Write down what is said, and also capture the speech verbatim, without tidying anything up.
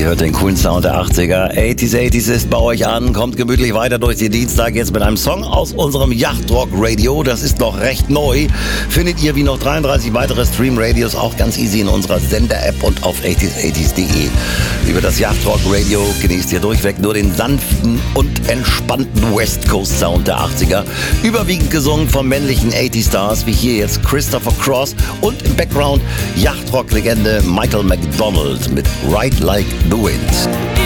Ihr hört den coolen Sound der achtziger. achtziger, achtziger ist bei euch an, kommt gemütlich weiter durch den Dienstag jetzt mit einem Song aus unserem Yachtrock Radio. Das ist noch recht neu. Findet ihr wie noch dreiunddreißig weitere Stream-Radios auch ganz easy in unserer Sender-App und auf achtziger achtziger punkt de. Über das Yachtrock Radio genießt ihr durchweg nur den sanften und entspannten West Coast Sound der achtziger. Überwiegend gesungen von männlichen achtziger Stars wie hier jetzt Christopher Cross und im Background Yachtrock-Legende Michael McDonald mit Ride Like the Wind.